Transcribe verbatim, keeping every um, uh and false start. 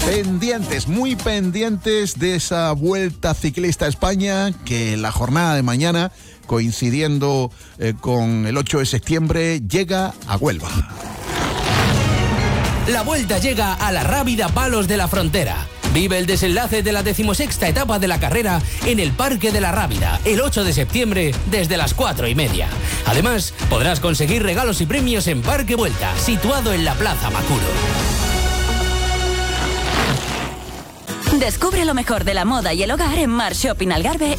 Pendientes, muy pendientes de esa Vuelta Ciclista a España, que la jornada de mañana, coincidiendo eh, con el ocho de septiembre, llega a Huelva. La Vuelta llega a la Rábida Palos de la Frontera. Vive el desenlace de la decimosexta etapa de la carrera en el Parque de la Rábida, el ocho de septiembre, desde las cuatro y media. Además, podrás conseguir regalos y premios en Parque Vuelta, situado en la Plaza Macuro. Descubre lo mejor de la moda y el hogar en Mar Shopping Algarve